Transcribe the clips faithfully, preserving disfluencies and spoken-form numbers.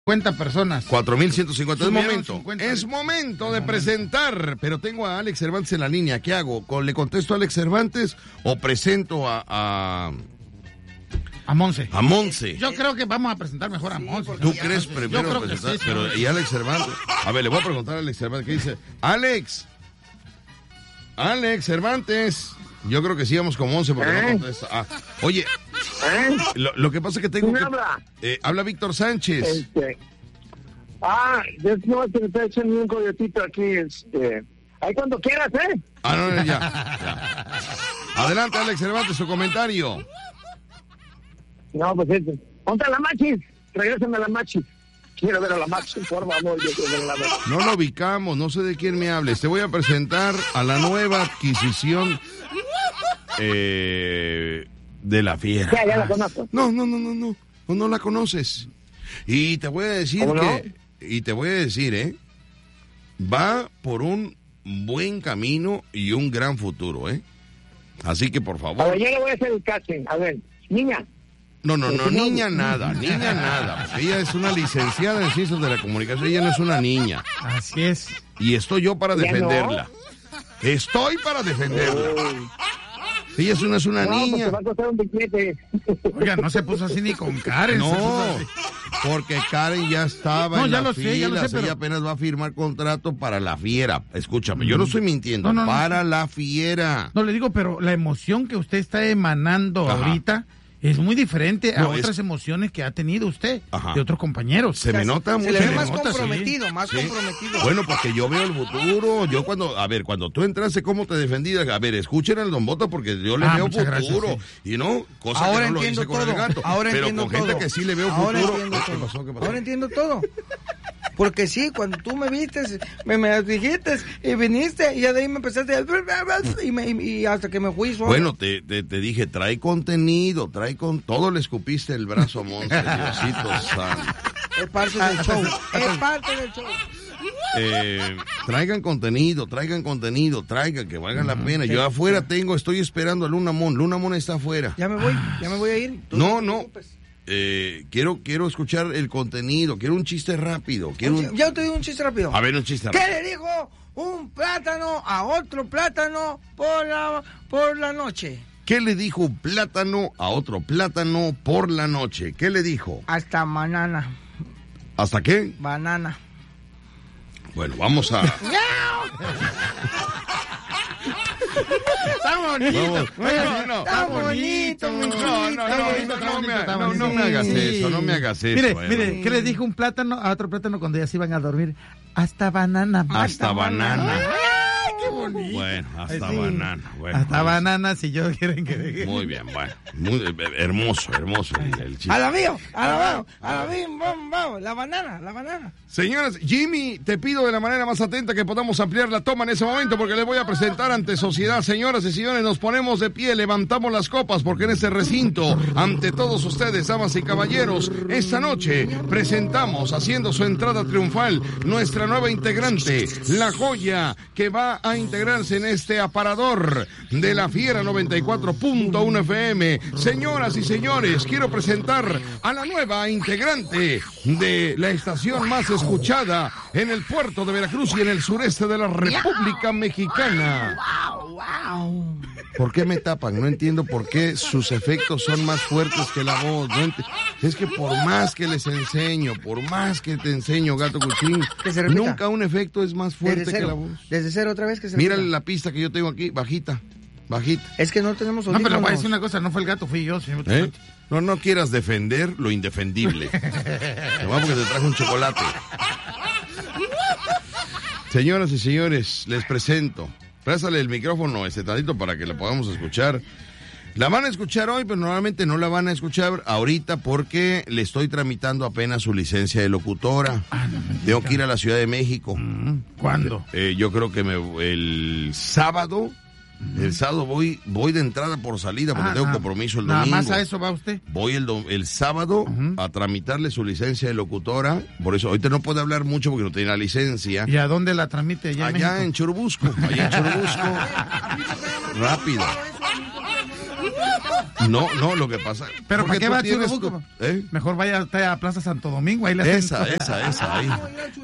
cincuenta personas. cuatro mil ciento cincuenta. Es momento. cincuenta. Es momento de presentar. Pero tengo a Alex Cervantes en la línea. ¿Qué hago? ¿Le contesto a Alex Cervantes o presento a... a... A Monse. A Monse. Yo creo que vamos a presentar mejor a Monse. ¿Tú crees primero creo presentar? que sí, Pero, ¿y Alex Cervantes? A ver, le voy a preguntar a Alex Cervantes. ¿Qué dice? Alex. Alex Cervantes. Yo creo que sí vamos con Monse porque ¿Eh? no contesta. Ah, oye, ¿Eh? lo, lo que pasa es que tengo que... habla? Eh, habla Víctor Sánchez. Este, ah, yo no te estoy echando un coyotito aquí, este... Ahí cuando quieras, ¿eh? Ah, no, no, ya, ya. Adelante, Alex Cervantes, su comentario. No, pues este... Ponte a la Machis, regrésame a la Machis. Quiero ver a la Machis, por favor. Yo quiero ver a la Machis. No lo ubicamos, no sé de quién me hables. Te voy a presentar a la nueva adquisición eh, de la fiera. Ya, ya la conozco. No, no, no, no, no, no, no la conoces. Y te voy a decir ¿Cómo que... no? Y te voy a decir, ¿eh? Va por un buen camino y un gran futuro, ¿eh? Así que, por favor... A ver, yo le voy a hacer el casting. A ver, niña... No, no, no, niña nada, niña nada. Ella es una licenciada en ciencias de la comunicación, ella no es una niña. Así es. Y estoy yo para defenderla. No? Estoy para defenderla. Ella es una, es una no, niña. Pues te va a costar un billete. Oiga, no se puso así ni con Karen. No, porque Karen ya estaba no, en ya las lo sé, ya lo sé, filas, pero... ella apenas va a firmar contrato para la fiera. Escúchame, yo no estoy mintiendo, no, no, para no. la fiera. No, le digo, pero la emoción que usted está emanando Ajá. ahorita... Es muy diferente a no, otras es... emociones que ha tenido usted, Ajá. de otros compañeros. Se me nota mucho. Se le ve más nota, comprometido, sí. más sí. comprometido. Bueno, porque yo veo el futuro. Yo cuando, a ver, cuando tú entraste, ¿cómo te defendí? A ver, escuchen al Don Bota porque yo le ah, veo futuro. Gracias, sí. Y no, cosa Ahora que no lo hice todo. con el gato. Ahora pero entiendo con gente todo. que sí le veo Ahora futuro. Entiendo ¿Qué todo. pasó? ¿Qué pasó? Ahora entiendo todo. Porque sí, cuando tú me viste, me, me dijiste y viniste y ya de ahí me empezaste a... Y, me, y hasta que me fui solo. Bueno, te, te, te dije, trae contenido, trae con... Todo le escupiste el brazo a Monse, Diosito santo. Es parte del show, es parte del show. Eh, traigan contenido, traigan contenido, traigan, que valgan la pena. Yo afuera tengo, estoy esperando a Luna Mon. Luna Mon está afuera. Ya me voy, ya me voy a ir. No, no. Eh, quiero quiero escuchar el contenido, quiero un chiste rápido. Quiero un... Ya te digo un chiste rápido. A ver, un chiste ¿Qué rápido. le dijo un plátano a otro plátano por la, por la noche? ¿Qué le dijo un plátano a otro plátano por la noche? ¿Qué le dijo? Hasta banana. ¿Hasta qué? Banana. Bueno, vamos a... Está bonito. Vamos. Oiga, no, está bonito, mi no, no, no, no, me, no, no me hagas eso, no me hagas eso. Mire, eh, mire, ¿qué le dijo un plátano a otro plátano cuando ya se iban a dormir? Hasta banana. Hasta, hasta banana. banana. ¡Ay, qué bonito! Bueno, hasta sí. banana. Bueno, hasta vamos. banana, si yo quieren que deje. Muy bien, bueno. Muy, hermoso, hermoso el, el chiste. A la mío, a la vamos, a la bim, bom, vamos, la banana, la banana. Señoras, Jimmy, te pido de la manera más atenta que podamos ampliar la toma en ese momento porque les voy a presentar ante sociedad. Señoras y señores, nos ponemos de pie, levantamos las copas porque en este recinto, ante todos ustedes, damas y caballeros, esta noche presentamos, haciendo su entrada triunfal, nuestra nueva integrante, la joya que va a integrarse en este aparador de la Fiera noventa y cuatro punto uno F M. Señoras y señores, quiero presentar a la nueva integrante de la estación más escuchada en el puerto de Veracruz y en el sureste de la República Mexicana. Wow, wow. ¿Por qué me tapan? No entiendo por qué sus efectos son más fuertes que la voz. No ent... Es que por más que les enseño, por más que te enseño, Gato Cuchín, nunca un efecto es más fuerte que la voz. Desde cero otra vez que se Mira la pista que yo tengo aquí, bajita, bajita. Es que no tenemos audífonos. No, pero le voy a decir una cosa, no fue el gato, fui yo, señor. ¿Eh? No, no quieras defender lo indefendible. Nomás porque te traje un chocolate. Señoras y señores, les presento. Présale el micrófono ese tantito para que la podamos escuchar. La van a escuchar hoy, pero normalmente no la van a escuchar ahorita porque le estoy tramitando apenas su licencia de locutora. Ah, no me Tengo que ir a la Ciudad de México. ¿Cuándo? Eh, yo creo que me, el sábado... El sábado voy voy de entrada por salida porque ah, tengo compromiso el domingo. ¿Nada más a eso va usted? Voy el, do, el sábado uh-huh. a tramitarle su licencia de locutora. Por eso ahorita no puede hablar mucho porque no tiene la licencia. ¿Y a dónde la tramite? Allá, allá en, en Churubusco. Allá en Churubusco. Rápido. No, no, lo que pasa... ¿Pero para qué va a Churubusco? Tu, ¿eh? Mejor vaya a Plaza Santo Domingo. Ahí le esa, hacen... esa, esa, ahí.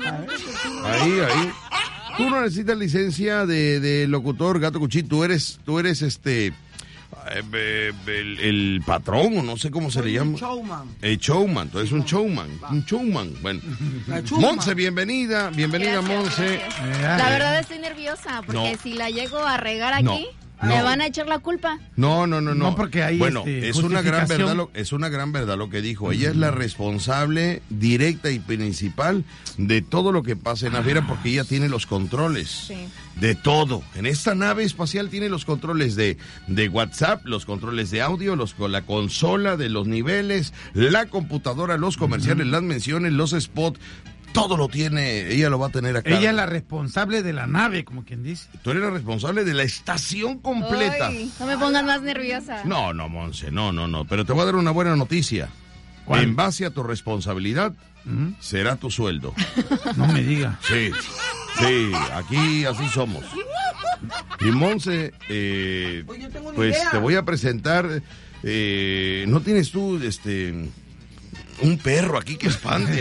Ahí, ahí. Tú no necesitas licencia de, de locutor, Gato Cuchito. Tú eres, tú eres este... Eh, el, el patrón, o no sé cómo se le llama. Showman. El showman, tú eres un showman. Un showman. Bueno. Monse, bienvenida. Bienvenida, gracias, Monse. Gracias. La verdad estoy nerviosa, porque no. si la llego a regar aquí... No. No. ¿Me van a echar la culpa? No, no, no, no. No, porque ahí bueno, este, es una gran verdad lo, es una gran verdad lo que dijo. Ella es la responsable directa y principal de todo lo que pasa en la Naviera, porque ella tiene los controles sí. de todo. En esta nave espacial tiene los controles de, de WhatsApp, los controles de audio, los con la consola de los niveles, la computadora, los comerciales, uh-huh. las menciones, los spots. Todo lo tiene, ella lo va a tener acá. Ella es la responsable de la nave, como quien dice. Tú eres la responsable de la estación completa. Ay, no me pongan más nerviosa. No, no, Monse, no, no, no. Pero te voy a dar una buena noticia. ¿Cuál? En base a tu responsabilidad, ¿Mm? será tu sueldo. No me diga. Sí, sí, aquí así somos. Y Monse, eh, Oye, pues idea. te voy a presentar, eh, ¿no tienes tú, este... un perro aquí que espante?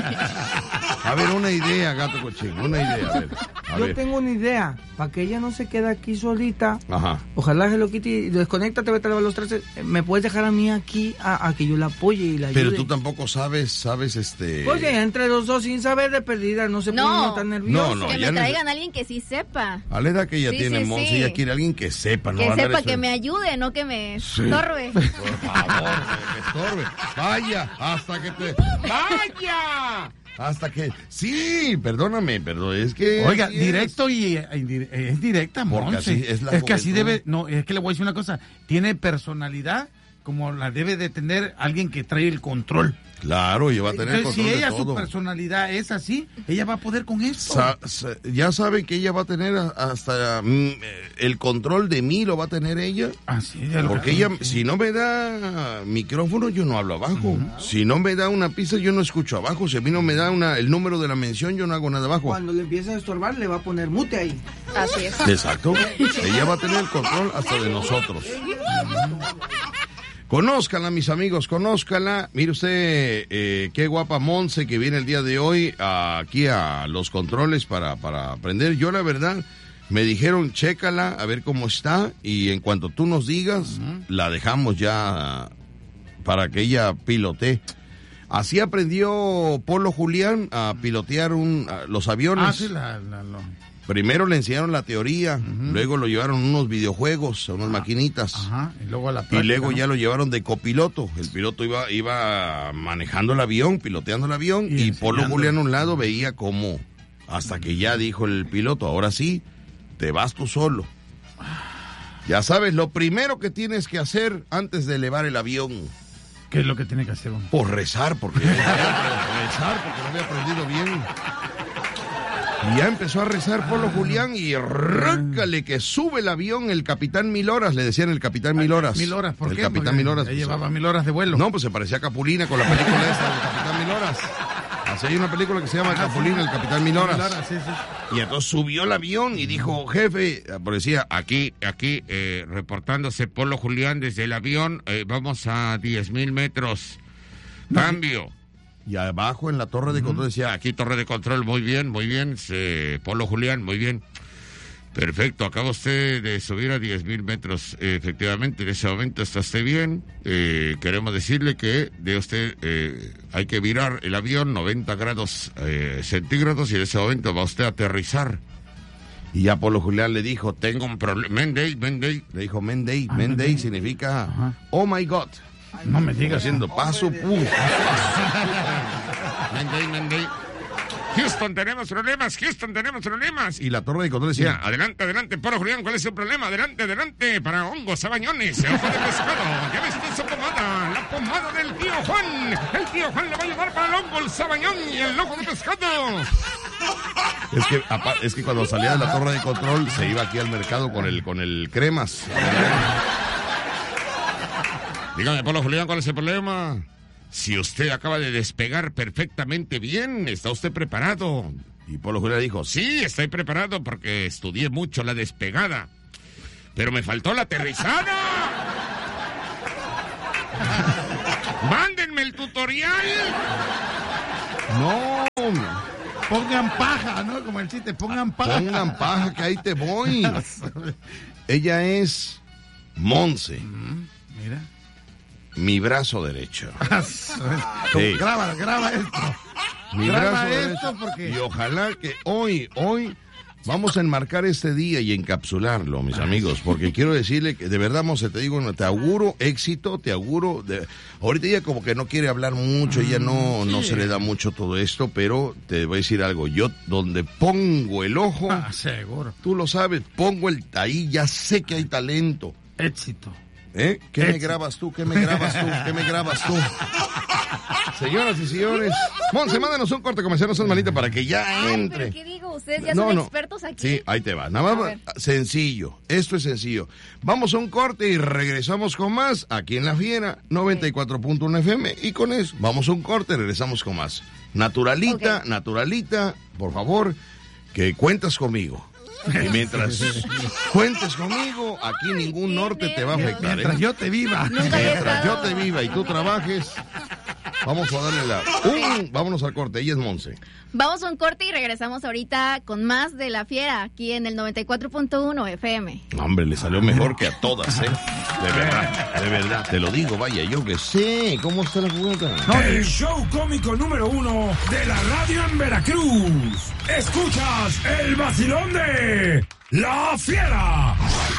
A ver, una idea, Gato Cochín, una idea. A ver, a Yo ver. tengo una idea, para que ella no se quede aquí solita. Ajá. Ojalá Hello Kitty, desconéctate, vete a lavar los trastes. Me puedes dejar a mí aquí a, a que yo la apoye y la ayude. Pero tú tampoco sabes, sabes, este... Oye, entre los dos, sin saber de perdida, no se no. pone uno tan nervioso. No, no, que me traigan a alguien que sí sepa. A la edad que ella sí, tiene, sí, Monse, sí. ella quiere a alguien que sepa. No que va sepa, a que me ayude, no que me sí. estorbe. Por favor, que estorbe. Vaya, hasta que te... ¡Vaya! Hasta que... Sí, perdóname, pero es que... Oiga, directo es. y es directa, Monse. Así es la es que así debe... No, es que le voy a decir una cosa. Tiene personalidad como la debe de tener alguien que trae el control. Claro, ella va a tener Entonces, control si ella, de todo. su personalidad es así, ella va a poder con esto. Sa sa ya saben que ella va a tener hasta mm, el control de mí, lo va a tener ella. Así es. Porque ella, si no me da micrófono, yo no hablo abajo. Uh-huh. Si no me da una pista, yo no escucho abajo. Si a mí no me da una, el número de la mención, yo no hago nada abajo. Cuando le empieza a estorbar, le va a poner mute ahí. Así es. Exacto. Ella va a tener el control hasta de nosotros. Conózcala, mis amigos, conózcala. Mire usted, eh, qué guapa Monse que viene el día de hoy aquí a los controles para, para aprender. Yo, la verdad, me dijeron, chécala, a ver cómo está, y en cuanto tú nos digas, uh-huh. la dejamos ya para que ella pilotee. Así aprendió Polo Julián a pilotear un, a, los aviones. Ah, sí, la... la, la... Primero le enseñaron la teoría, uh-huh. luego lo llevaron a unos videojuegos, a unas ajá, maquinitas. Ajá, y luego, a la práctica, y luego ¿no? ya lo llevaron de copiloto. El piloto iba iba manejando el avión, piloteando el avión, y, y Polo Julián a un lado veía cómo, hasta que ya dijo el piloto, ahora sí, te vas tú solo. Ya sabes, lo primero que tienes que hacer antes de elevar el avión. ¿Qué es lo que tiene que hacer? Hombre? Por rezar, porque rezar, porque no había aprendido bien. Y ya empezó a rezar Polo Julián y rácale que sube el avión el capitán Mil Horas, le decían el capitán Mil Horas. Mil Horas, ¿por el qué? El capitán Porque Mil Horas. Pues, llevaba Mil Horas de vuelo. No, pues se parecía a Capulina con la película esta del capitán Mil Horas. Así hay una película que se llama ah, Capulina, sí. el capitán Mil Horas. Mil Horas sí, sí. Y entonces subió el avión y dijo, jefe, pues decía, aquí, aquí, eh, reportándose Polo Julián desde el avión, eh, vamos a diez mil metros. Cambio. Y abajo en la torre de control decía, aquí torre de control, muy bien, muy bien, se, Polo Julián, muy bien. Perfecto, acaba usted de subir a diez mil metros. Eh, efectivamente, en ese momento está usted bien. Eh, queremos decirle que de usted eh, hay que virar el avión noventa grados eh, centígrados y en ese momento va usted a aterrizar. Y ya Polo Julián le dijo, tengo un problema, Menday, Menday. Le dijo, Menday, ah, Menday significa, ajá. Oh my God. No me digas. Haciendo paso, pum. Menday, Menday. Houston, tenemos problemas, Houston, tenemos problemas. Y la torre de control decía, yeah, adelante, adelante, Polo Julián, ¿cuál es el problema? Adelante, adelante, para hongos, sabañones, ojo de pescado. Ya ves esa pomada, la pomada del tío Juan. El tío Juan le va a ayudar para el hongo, el sabañón y el ojo de pescado. Es que, es que cuando salía de la torre de control se iba aquí al mercado con el, con el cremas. Dígame, Polo Julián, ¿cuál es el problema? Si usted acaba de despegar perfectamente bien, ¿está usted preparado? Y Polo Julián dijo, sí, estoy preparado porque estudié mucho la despegada. Pero me faltó la aterrizada. Mándenme el tutorial. No. Pongan paja, ¿no? Como el chiste, pongan paja. Pongan paja, que ahí te voy. Ella es Monse. Mm, mira. Mi brazo derecho. Sí. Graba, graba esto. Mi graba brazo esto derecho. porque... Y ojalá que hoy, hoy... Vamos a enmarcar este día y encapsularlo, mis amigos, porque quiero decirle que de verdad, Monse, te digo, te auguro éxito, te auguro... De... Ahorita ella como que no quiere hablar mucho, ella no, sí. no se le da mucho todo esto, pero te voy a decir algo, yo donde pongo el ojo, ah, seguro. Tú lo sabes, pongo el... Ahí ya sé que hay talento. Éxito. ¿Eh? ¿Qué éxito. me grabas tú? ¿Qué me grabas tú? ¿Qué me grabas tú? Señoras y señores, Monse, mándanos un corte comercial, no seas malita, para que ya Ay, entre. ¿pero qué digo? Ustedes ya no, son no. expertos aquí. Sí, ahí te va. Nada más sencillo. Esto es sencillo. Vamos a un corte y regresamos con más aquí en La Fiera, noventa y cuatro punto uno F M. Y con eso, vamos a un corte y regresamos con más. Naturalita, okay. naturalita, por favor, que cuentas conmigo. Y mientras cuentes conmigo, aquí ningún norte te va a afectar. Mientras ¿eh? yo te viva. Mientras yo te viva y tú trabajes, vamos a darle la... Un, vámonos al corte, ella es Monse. Vamos a un corte y regresamos ahorita con más de La Fiera, aquí en el noventa y cuatro punto uno F M. Hombre, le salió mejor que a todas, ¿eh? De verdad, de verdad. Te lo digo, vaya, yo que sé. ¿Cómo está la jugada? El show cómico número uno de la radio en Veracruz. Escuchas el vacilón de La Fiera.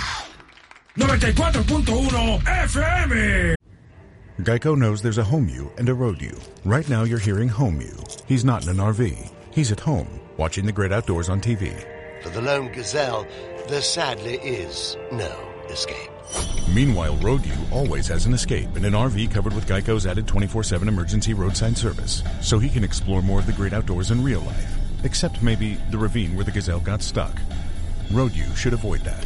noventa y cuatro punto uno F M. Geico knows there's a home you and a road you. Right now you're hearing home you. He's not in an R V. He's at home, watching the great outdoors on T V. For the lone gazelle, there sadly is no escape. Meanwhile, road you always has an escape in an R V covered with Geico's added twenty-four seven emergency roadside service, so he can explore more of the great outdoors in real life. Except maybe the ravine where the gazelle got stuck. Road you should avoid that.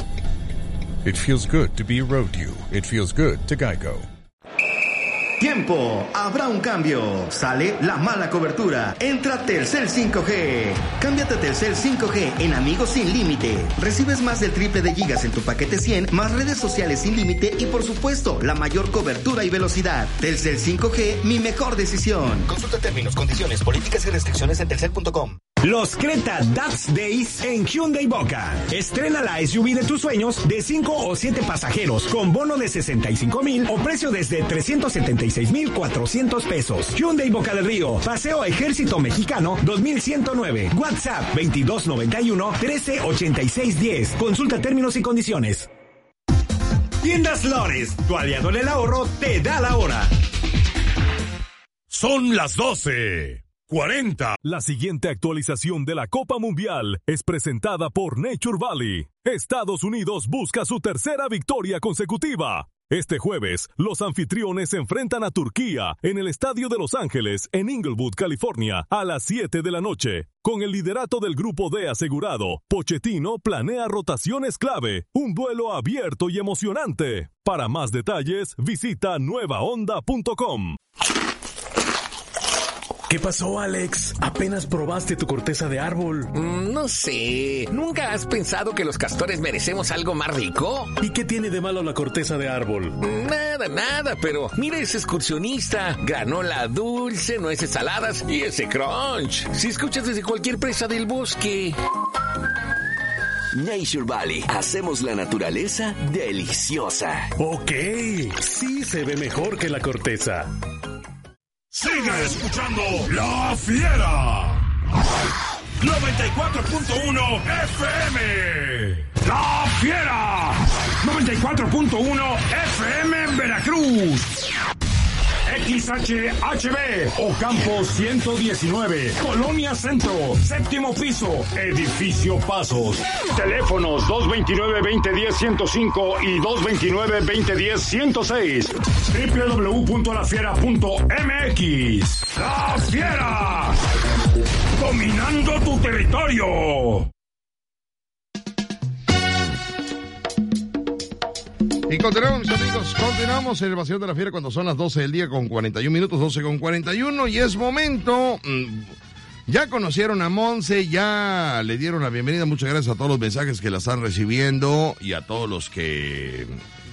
It feels good to be a road you. It feels good to Geico. Tiempo, habrá un cambio. Sale la mala cobertura. Entra Telcel cinco G. Cámbiate a Telcel cinco G en Amigos Sin Límite. Recibes más del triple de gigas en tu paquete cien, más redes sociales sin límite y por supuesto, la mayor cobertura y velocidad. Telcel cinco G, mi mejor decisión. Consulta términos, condiciones, políticas y restricciones en telcel punto com. Los Creta Dats Days en Hyundai Boca. Estrena la S U V de tus sueños de cinco o siete pasajeros con bono de sesenta y cinco mil o precio desde trescientos setenta y seis mil cuatrocientos pesos. Hyundai Boca del Río, Paseo Ejército Mexicano dos mil ciento nueve. WhatsApp veintidós noventa y uno trece ochenta y seis diez. Consulta términos y condiciones. Tiendas Lores, tu aliado en el ahorro, te da la hora. Son las doce. cuarenta. La siguiente actualización de la Copa Mundial es presentada por Nature Valley. Estados Unidos busca su tercera victoria consecutiva. Este jueves, los anfitriones se enfrentan a Turquía en el Estadio de Los Ángeles, en Inglewood, California, a las siete de la noche. Con el liderato del Grupo D asegurado, Pochettino planea rotaciones clave, un duelo abierto y emocionante. Para más detalles, visita nueva onda punto com. ¿Qué pasó, Alex? ¿Apenas probaste tu corteza de árbol? Mm, no sé. ¿Nunca has pensado que los castores merecemos algo más rico? ¿Y qué tiene de malo la corteza de árbol? Nada, nada, pero mira ese excursionista. Granola dulce, nueces saladas y ese crunch. Si escuchas desde cualquier presa del bosque. Nature Valley. Hacemos la naturaleza deliciosa. Ok, sí se ve mejor que la corteza. Sigue escuchando La Fiera. noventa y cuatro punto uno F M. La Fiera. noventa y cuatro punto uno F M en Veracruz. X H H B Ocampo ciento diecinueve, Colonia Centro, séptimo piso, Edificio Pasos. Teléfonos dos veintinueve, veinte diez, ciento cinco y dos veintinueve, veinte diez, ciento seis. doble u doble u doble u punto la fiera punto m x. La Fiera, dominando tu territorio. Y continuamos, amigos, continuamos en el Vacilón de la Fiera cuando son las doce del día con cuarenta y un minutos, doce con cuarenta y uno, y es momento, ya conocieron a Monse, ya le dieron la bienvenida, muchas gracias a todos los mensajes que la están recibiendo y a todos los que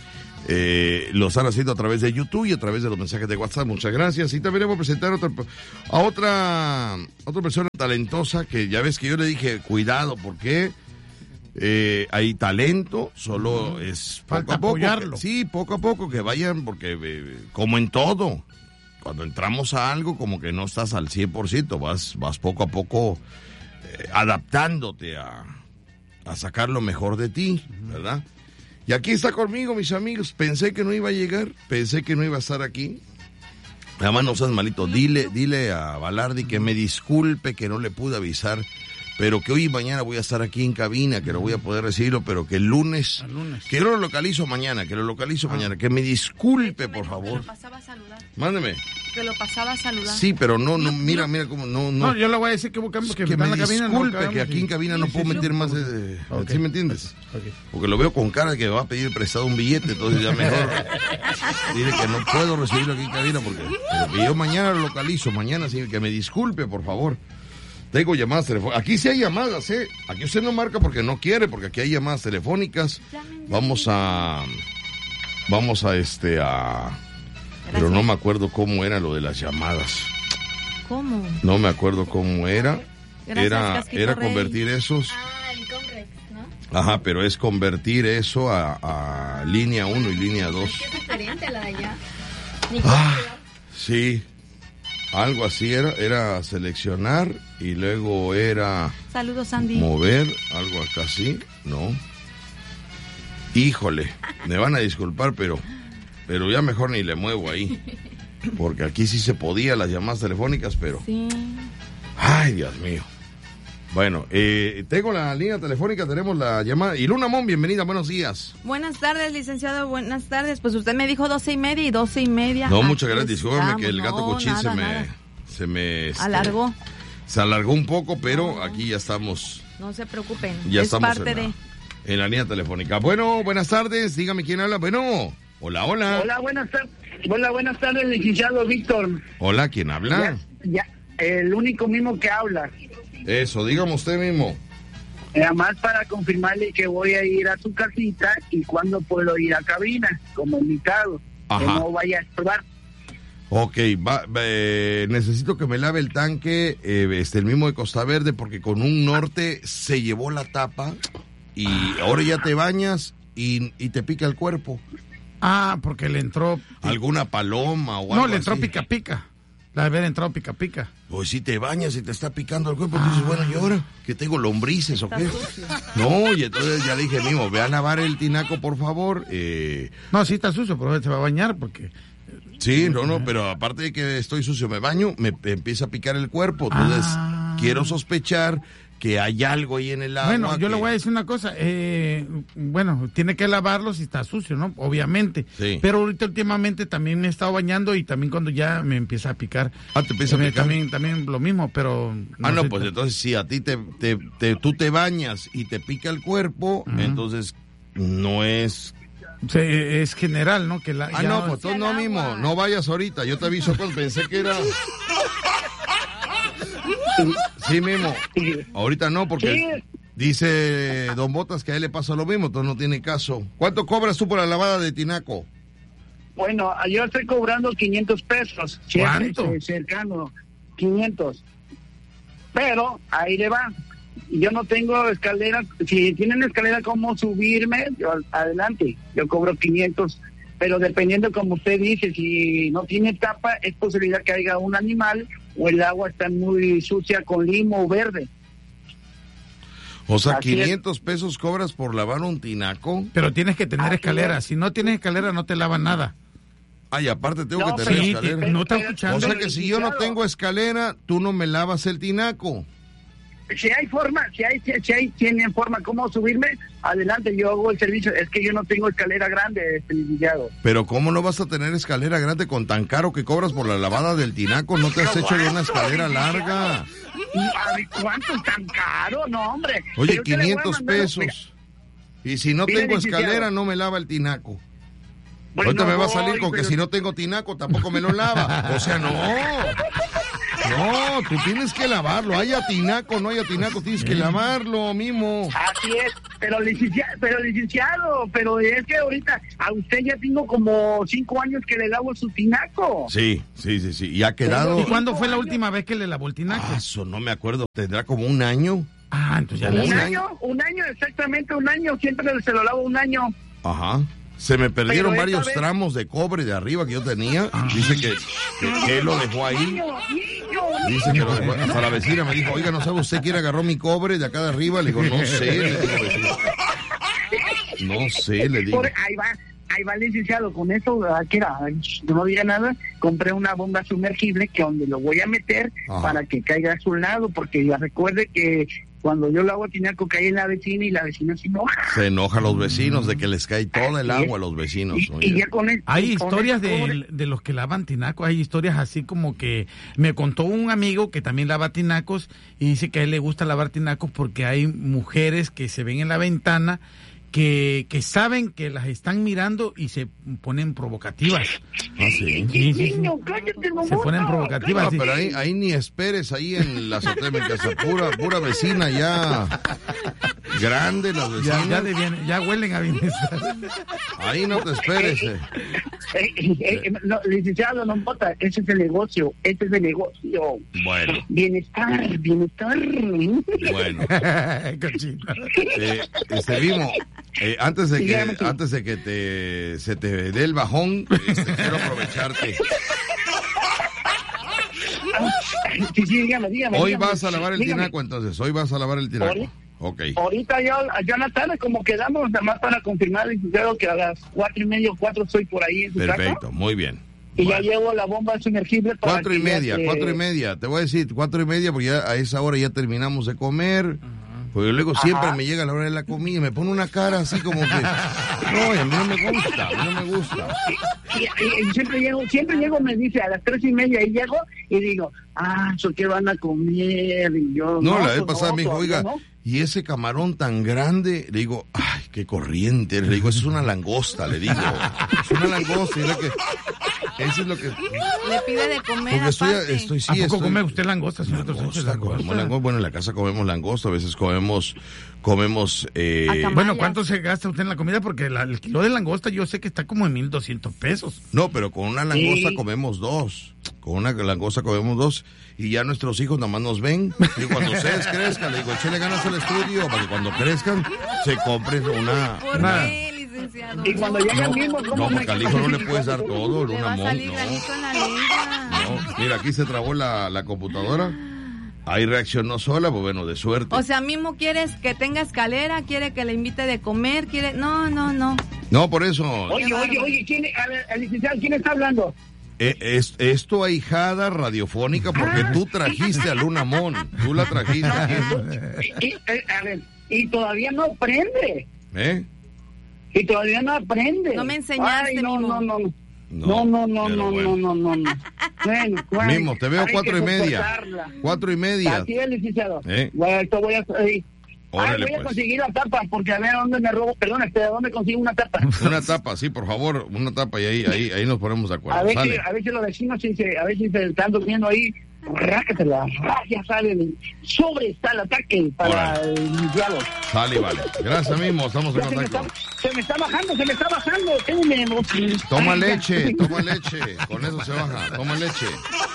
Eh, lo están haciendo a través de YouTube y a través de los mensajes de WhatsApp. Muchas gracias. Y también voy a presentar a otra, a otra, a otra persona talentosa que ya ves que yo le dije, cuidado, porque eh, hay talento, solo es poco Falta a poco. apoyarlo. Sí, poco a poco que vayan, porque eh, como en todo, cuando entramos a algo como que no estás al cien por ciento, vas, vas poco a poco eh, adaptándote a, a sacar lo mejor de ti, ¿verdad? Y aquí está conmigo, mis amigos. Pensé que no iba a llegar, pensé que no iba a estar aquí. Además, no seas malito. Dile, dile a Balardi que me disculpe que no le pude avisar, pero que hoy y mañana voy a estar aquí en cabina, que no voy a poder recibirlo, pero que el lunes, el lunes. que yo lo localizo mañana, que lo localizo ah. mañana, que me disculpe, por favor. Que lo pasaba a saludar. Mándeme. Que lo pasaba a saludar. Sí, pero no, no, mira, mira cómo, no, no. No, yo le voy a decir que buscamos que, que me en la cabina, disculpe, no, que aquí en cabina no puedo meter más de, okay. ¿sí me entiendes? Okay. Porque lo veo con cara de que me va a pedir prestado un billete, entonces ya mejor dile que no puedo recibirlo aquí en cabina porque, porque yo mañana lo localizo, mañana sí, que me disculpe, por favor. Tengo llamadas telefónicas. Aquí sí hay llamadas, ¿eh? Aquí usted no marca porque no quiere, porque aquí hay llamadas telefónicas. Vamos a... Vamos a este, a... Pero no me acuerdo cómo era lo de las llamadas. ¿Cómo? No me acuerdo cómo era. Gracias, era Casquito era Rey. convertir esos... Ah, el Conrex, ¿no? Ajá, pero es convertir eso a, a línea uno y línea dos. Es que es diferente a la de allá. Ah, sí. Algo así era, era seleccionar y luego era... Saludos, Sandy. Mover, algo acá así, ¿no? Híjole, me van a disculpar, pero, pero ya mejor ni le muevo ahí. Porque aquí sí se podía las llamadas telefónicas, pero... Sí. Ay, Dios mío. Bueno, eh, tengo la línea telefónica, tenemos la llamada. Y Luna Mon, bienvenida, buenos días. Buenas tardes, licenciado, buenas tardes. Pues usted me dijo doce y media y doce y media. No, Aquí muchas gracias, discúlpame que el gato no, cochín nada, se me... nada. Se me... Este, alargó. Se alargó un poco, pero no. aquí ya estamos... No se preocupen, Ya es estamos parte en la, de... en la línea telefónica. Bueno, buenas tardes, dígame quién habla. Bueno, hola, hola. Hola, buenas tardes. Hola, buenas tardes, licenciado Víctor. Hola, ¿quién habla? Ya, ya, el único mismo que habla. Eso, dígame usted mismo. Nada más para confirmarle que voy a ir a su casita y cuándo puedo ir a cabina, como invitado. Ajá. Que no vaya a estorbar. Ok, va, eh, necesito que me lave el tanque, eh, este, el mismo de Costa Verde, porque con un norte se llevó la tapa y ahora ya te bañas y, y te pica el cuerpo. Ah, porque le entró... ¿Alguna paloma o algo No, le entró así? pica pica. La de haber entrado pica pica. Pues si te bañas y te está picando el cuerpo, ah. dices, bueno, ¿y ahora? ¿Que tengo lombrices o qué? No, y entonces ya le dije, mismo, ve a lavar el tinaco, por favor. Eh... No, sí está sucio, pero se va a bañar porque... Sí, no, no, pero aparte de que estoy sucio, me baño, me empieza a picar el cuerpo. Entonces, ah. quiero sospechar que hay algo ahí en el agua. Bueno, yo que... le voy a decir una cosa. Eh, bueno, tiene que lavarlo si está sucio, ¿no? Obviamente. Sí. Pero ahorita últimamente también me he estado bañando y también cuando ya me empieza a picar. Ah, te empieza también, a picar. También, también lo mismo, pero... No ah, no, sé, pues te... entonces si a ti te, te, te, tú te bañas y te pica el cuerpo, uh-huh. entonces no es... Sí, es general, ¿no? Que la, ah, ya... no, pues tú no mismo, no vayas ahorita, yo te aviso cuando pensé que era... Sí, mismo, ahorita no, porque sí. Dice Don Botas que a él le pasa lo mismo, entonces no tiene caso. ¿Cuánto cobras tú por la lavada de tinaco? Bueno, yo estoy cobrando quinientos pesos. ¿Cuánto? Es cercano, quinientos. Pero ahí le va. Yo no tengo escalera. Si tienen escalera, ¿cómo subirme? Yo, adelante. Yo cobro quinientos. Pero dependiendo, como usted dice, si no tiene tapa, es posibilidad que haya un animal o el agua está muy sucia con limo o verde. O sea, Así quinientos es. Pesos cobras por lavar un tinaco. Pero tienes que tener Así escalera. Es. Si no tienes escalera, no te lavan nada. Ay, aparte tengo no, que tener sí, escalera. ¿No estás escuchando? O sea que si yo no tengo escalera, tú no me lavas el tinaco. Si hay forma, si hay, si hay, tienen forma cómo subirme, adelante, yo hago el servicio. Es que yo no tengo escalera grande, este licenciado. Pero ¿cómo no vas a tener escalera grande con tan caro que cobras por la lavada del tinaco? ¿No te has hecho de una escalera larga? ¿Cuánto es tan caro? No, hombre. Oye, quinientos pesos. Y si no tengo escalera, no me lava el tinaco. Bueno, ahorita me va a salir con que si no tengo tinaco, tampoco me lo lava. O sea, no. No, tú tienes que lavarlo. Haya tinaco, no haya tinaco, tienes que lavarlo, Mimo. Así es, pero, licenciado, pero licenciado, pero es que ahorita a usted ya tengo como cinco años que le lavo su tinaco. Sí, sí, sí, sí. Y ha quedado. ¿Y cuándo fue la última vez que le lavó el tinaco? Ah, eso no me acuerdo. ¿Tendrá como un año? Ah, entonces ya ¿Un, le un año? Un año, exactamente un año. Siempre se lo lavo un año. Ajá. Se me perdieron Pero varios vez... tramos de cobre de arriba que yo tenía. Dice que, que, que él lo dejó ahí. Niño, niño, Dice que lo dejó. Hasta la vecina me dijo, oiga, ¿no sabe usted quién agarró mi cobre de acá de arriba? Le digo, no sé. Le digo, no sé, le digo. Por, ahí va. Ahí va, licenciado, con eso, ¿qué era? No diga nada, compré una bomba sumergible que donde lo voy a meter Ajá. para que caiga a su lado, porque ya recuerde que cuando yo lavo tinaco cae en la vecina y la vecina se enoja. Se enoja a los vecinos de que les cae todo el agua a los vecinos. Y, y ya con el, hay con historias el de, de los que lavan tinaco, hay historias así como que me contó un amigo que también lava tinacos y dice que a él le gusta lavar tinacos porque hay mujeres que se ven en la ventana Que, que saben que las están mirando y se ponen provocativas. Ah, sí. Sí, sí, sí. Se ponen provocativas. No, sí. Pero ahí, ahí ni esperes, ahí en la azotea de mi casa, pura, pura vecina ya grande, las vecinas. Ya, ya, de bien, ya huelen a bienestar. Ahí no te esperes. Eh. Eh, eh, eh, no, licenciado, no importa, ese es el negocio, ese es el negocio. Bueno. Bienestar, bienestar. Bueno. eh, este mismo. Eh, antes de que antes de que te se te dé el bajón, este, quiero aprovecharte. Sí, sí, dígame, dígame, hoy dígame, vas a lavar el dígame. tinaco, entonces. Hoy vas a lavar el tinaco. Ahorita, okay. Ahorita yo, yo en la tarde, como quedamos, nada más para confirmar, creo que a las cuatro y media o cuatro estoy por ahí en su Perfecto, casa. muy bien. Y bueno. ya llevo la bomba sumergible para Cuatro y media, te... cuatro y media. Te voy a decir, cuatro y media, porque ya a esa hora ya terminamos de comer. Porque luego siempre Ajá. me llega la hora de la comida y me pone una cara así como que... No, a mí no me gusta, a mí no me gusta. Y, y, y siempre llego, siempre llego, me dice a las tres y media y llego y digo, ah, ¿so qué van a comer? Y yo, no, no la vez pues pasada no, me dijo, oiga, ¿no? Y ese camarón tan grande, le digo, ay, qué corriente. Le digo, eso es una langosta, le digo. Es una langosta, y que... Eso es lo que... Le pide de comer Porque estoy, aparte. estoy, sí, ¿A poco estoy... come usted langosta, señor? Langosta, langosta. langosta. Bueno, en la casa comemos langosta, a veces comemos... comemos eh... Bueno, ¿cuánto se gasta usted en la comida? Porque la, el kilo de langosta yo sé que está como en mil doscientos pesos. No, pero con una langosta sí. comemos dos. Con una langosta comemos dos. Y ya nuestros hijos nada más nos ven. Y cuando ustedes crezcan, le digo, échale ganas al estudio para que cuando crezcan se compren una... ¿Por una... qué, licenciado? Y cuando llegan no, mismos, ¿cómo no, me... porque al hijo no le puedes dar todo, Le una va a mon, salir no. granito en la lengua. No, mira, aquí se trabó la, la computadora. Ahí reaccionó sola, pues bueno, de suerte. O sea, mismo quieres que tenga escalera, quiere que le invite de comer, quiere... No, no, no. No, por eso. Oye, oye, oye, ¿quién, a ver, el licenciado, ¿quién está hablando? Eh, es, es tu ahijada radiofónica porque ah. tú trajiste a Luna Mon. Tú la trajiste aquí. Y, y, a ver, y todavía no aprende. ¿Eh? Y todavía no aprende. No me enseñaste, Ay, no, Mimo. no, no, no. No, no, no, no, bueno. no, no, no, bueno, bueno, Mimo, te veo cuatro y media. Cuatro y media. Así es, licenciado. ¿Eh? Bueno, esto voy a... Eh, Órale, Ay, voy a pues. conseguir la tapa, porque a ver dónde me robo, perdón, este, ¿dónde consigo una tapa? Una tapa, sí, por favor, una tapa y ahí, ahí, ahí nos ponemos de acuerdo. A ver, Sale. si, a ver si los vecinos, si se, a ver si se están durmiendo ahí, rácatela, ya salen, sobre está el ataque para Órale. el iniciado. Sale, vale. Gracias, mismo, estamos en Ya se, me contacto. está, se me está bajando, se me está bajando, tengo un... Toma leche, toma leche, con eso se baja, toma leche.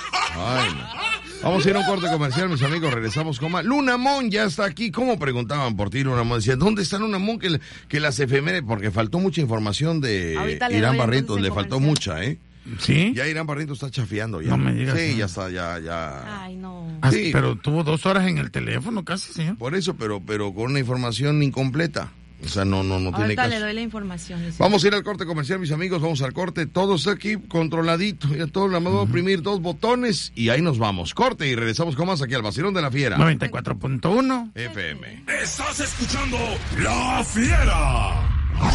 Ay, no. Vamos a ir a un corte comercial, mis amigos, regresamos con más. Luna Mon ya está aquí. ¿Cómo preguntaban por ti, Luna Mon? Decían, ¿dónde está Luna Mon? Que, que las efemérides, porque faltó mucha información de Irán Barrientos, le faltó mucha, ¿eh? ¿Sí? Ya Irán Barrientos está chafeando ya. No me digas. Sí, no. ya está, ya, ya. Ay, no. Ah, Sí. Pero tuvo dos horas en el teléfono casi, señor. Por eso, pero, pero con una información incompleta. O sea, no, no, no tiene Ahorita caso. le doy la información. Licenciado. Vamos a ir al corte comercial, mis amigos, vamos al corte, todos aquí controladito, ya todos nada más vamos a oprimir dos botones y ahí nos vamos. Corte y regresamos con más aquí al Vacilón de la Fiera. noventa y cuatro punto uno F M. Estás escuchando La Fiera.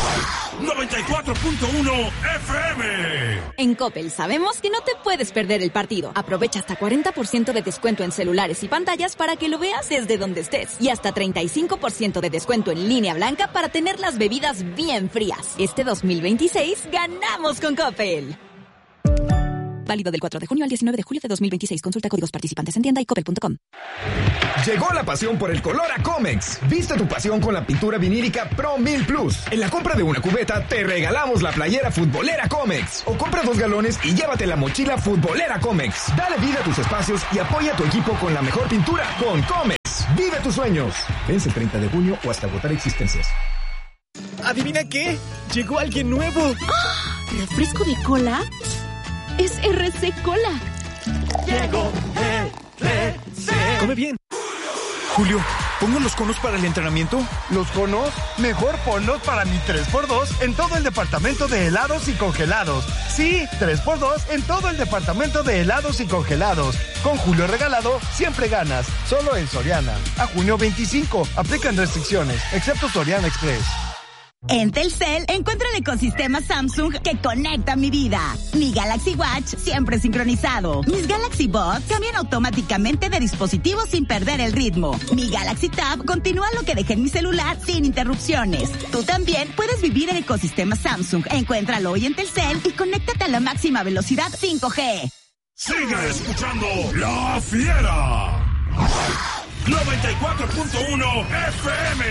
noventa y cuatro punto uno F M. En Coppel sabemos que no te puedes perder el partido. Aprovecha hasta cuarenta por ciento de descuento en celulares y pantallas para que lo veas desde donde estés. Y hasta treinta y cinco por ciento de descuento en línea blanca para tener las bebidas bien frías. Este dos mil veintiséis ganamos con Coppel. Válido del cuatro de junio al diecinueve de julio de dos mil veintiséis. Consulta códigos participantes en tienda y coppel punto com. Llegó la pasión por el color a Comex. Viste tu pasión con la pintura vinílica Pro mil Plus. En la compra de una cubeta te regalamos la playera futbolera Comex. O compra dos galones y llévate la mochila futbolera Comex. Dale vida a tus espacios y apoya a tu equipo con la mejor pintura con Comex. Vive tus sueños. Vence el treinta de junio o hasta agotar existencias. ¿Adivina qué? Llegó alguien nuevo. ¡Ah! ¿Refresco de cola? Es R C Cola. Llegó R C. Come bien. Julio, ¿pongo los conos para el entrenamiento? ¿Los conos? Mejor ponlos para mi tres por dos en todo el departamento de helados y congelados. Sí, tres por dos en todo el departamento de helados y congelados. Con Julio regalado, siempre ganas. Solo en Soriana. A junio veinticinco. Aplican restricciones, excepto Soriana Express. En Telcel encuentro el ecosistema Samsung que conecta mi vida. Mi Galaxy Watch siempre sincronizado. Mis Galaxy Buds cambian automáticamente de dispositivo sin perder el ritmo. Mi Galaxy Tab continúa lo que dejé en mi celular sin interrupciones. Tú también puedes vivir el ecosistema Samsung. Encuéntralo hoy en Telcel y conéctate a la máxima velocidad cinco G. Sigue escuchando La Fiera. noventa y cuatro punto uno F M.